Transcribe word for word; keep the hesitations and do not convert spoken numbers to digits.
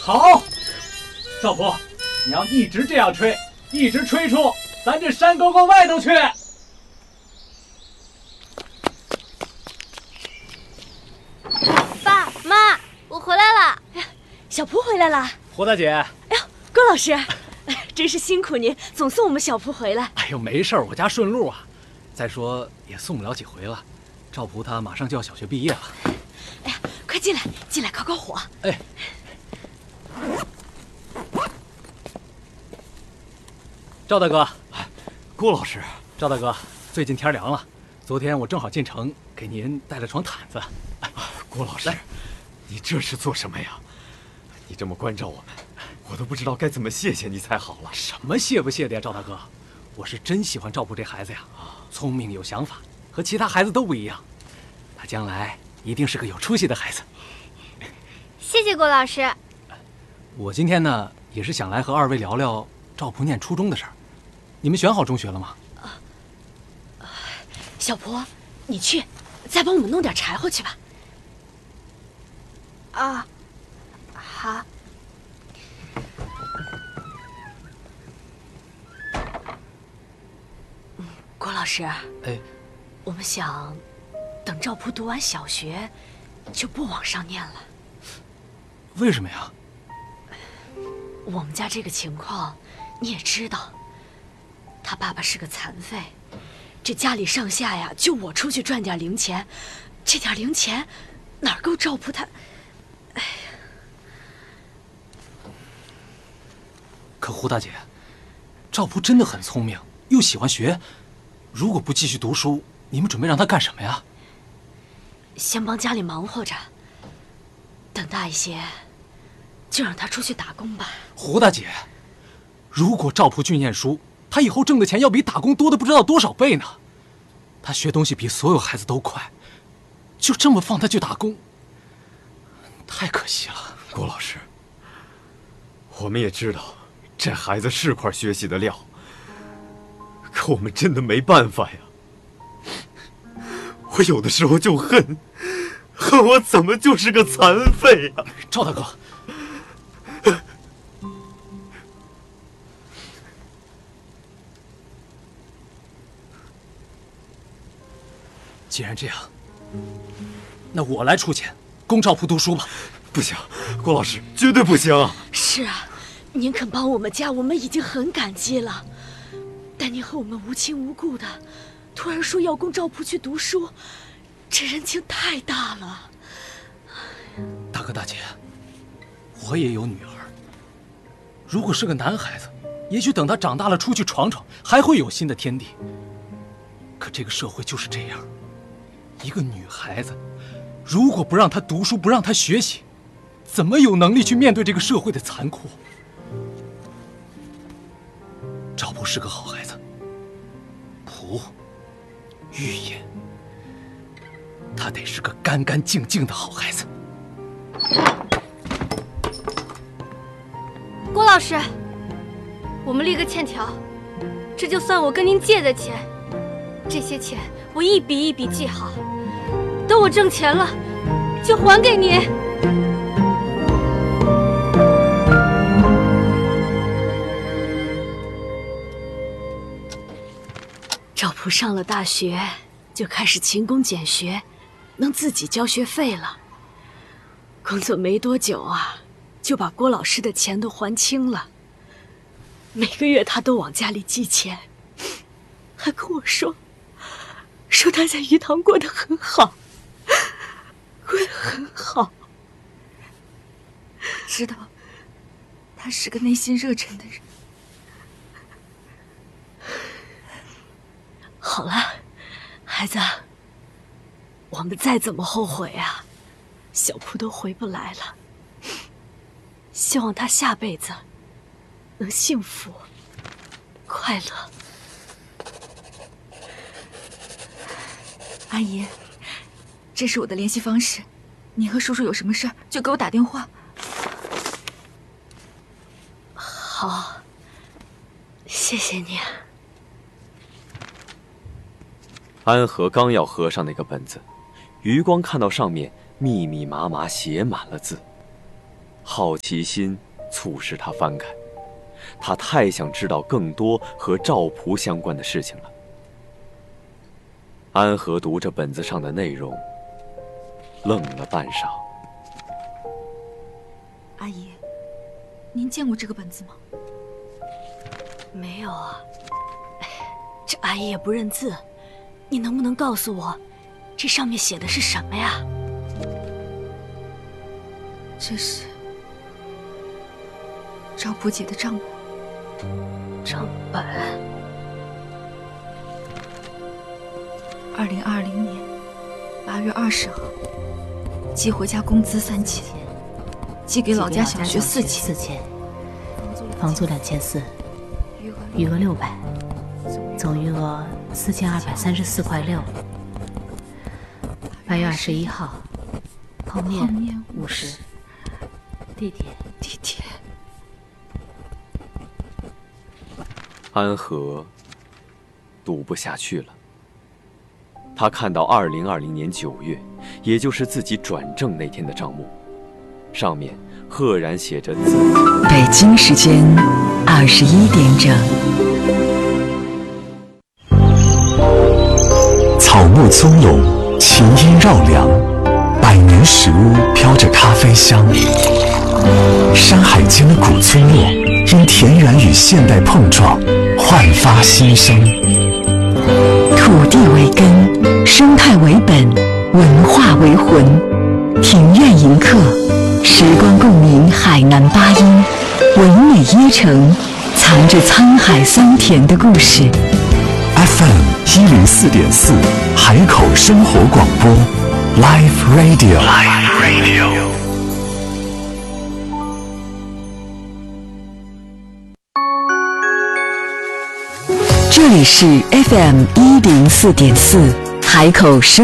好，赵普，你要一直这样吹，一直吹出咱这山沟沟外头去。 爸妈，我回来了。 哎呀，小蒲回来了。 胡大姐， 哎呀，郭老师，真是辛苦您，总送我们小蒲回来。 哎呦，没事儿，我家顺路啊。再说也送不了几回了，赵蒲他马上就要小学毕业了。 哎呀，快进来，进来烤烤火。 哎。赵大哥， 哎，郭老师， 赵大哥，最近天凉了，昨天我正好进城，给您带了床毯子。 哎，郭老师，你这是做什么呀？你这么关照我们，我都不知道该怎么谢谢你才好了。 什么谢不谢的呀，赵大哥，我是真喜欢赵普这孩子呀，聪明有想法，和其他孩子都不一样，他将来一定是个有出息的孩子。 谢谢郭老师。 我今天呢，也是想来和二位聊聊赵普念初中的事儿。你们选好中学了吗？ 啊，小蒲，你去，再帮我们弄点柴火去吧。 啊，好。 郭老师， 哎， 我们想等赵普读完小学，就不往上念了。 为什么呀？ 我们家这个情况你也知道，他爸爸是个残废，这家里上下呀，就我出去赚点零钱，这点零钱哪够赵普他？哎呀！ 可胡大姐，赵普真的很聪明，又喜欢学，如果不继续读书，你们准备让他干什么呀？ 先帮家里忙活着，等大一些，就让他出去打工吧。 胡大姐，如果赵普去念书，他以后挣的钱要比打工多的不知道多少倍呢。他学东西比所有孩子都快，就这么放他去打工，太可惜了。 郭老师，我们也知道这孩子是块学习的料，可我们真的没办法呀。我有的时候就恨，恨我怎么就是个残废呀！ 赵大哥。既然这样，那我来出钱供赵普读书吧。 不行，郭老师，绝对不行！ 是啊，您肯帮我们家，我们已经很感激了。但您和我们无亲无故的，突然说要供赵普去读书，这人情太大了。 大哥大姐，我也有女儿。如果是个男孩子，也许等他长大了出去闯闯，还会有新的天地。可这个社会就是这样。一个女孩子，如果不让她读书，不让她学习，怎么有能力去面对这个社会的残酷？赵普是个好孩子，普、玉言，他得是个干干净净的好孩子。 郭老师，我们立个欠条，这就算我跟您借的钱，这些钱我一笔一笔记好，等我挣钱了就还给您。 赵普上了大学就开始勤工俭学，能自己交学费了。工作没多久啊，就把郭老师的钱都还清了。每个月他都往家里寄钱，还跟我说说他在鱼塘过得很好，过得很好。 我知道他是个内心热忱的人。 好了，孩子，我们再怎么后悔啊，小蒲都回不来了。希望他下辈子能幸福快乐。 阿姨，这是我的联系方式，你和叔叔有什么事儿就给我打电话。 好，谢谢你。 安和刚要合上那个本子，余光看到上面密密麻麻写满了字。 好奇心促使他翻开，他太想知道更多和赵璞相关的事情了。安和读着本子上的内容，愣了半晌。 阿姨，您见过这个本子吗？ 没有啊。这阿姨也不认字，你能不能告诉我，这上面写的是什么呀？ 这是赵璞姐的账本。 账本。 二零二零年八月二十号，寄回家工资三千，寄给老家小学四千， 四千，房租两千四，余额六百，总余额四千二百三十四块六。八月二十一号，泡面五十，地铁地铁。 安和读不下去了。他看到二零二零年九月，也就是自己转正那天的账目，上面赫然写着字。 北京时间二十一点整。 草木葱茏，琴音绕梁，百年石屋飘着咖啡香。山海间的古村落，因田园与现代碰撞，焕发新生。 土地为根，生态为本，文化为魂。庭院迎客，时光共鸣海南八音，唯美耶城，藏着沧海桑田的故事。 F M 一零四点四，海口生活广播 ，Live Radio。Live Radio。 这里是 F M 一零四点四，海口生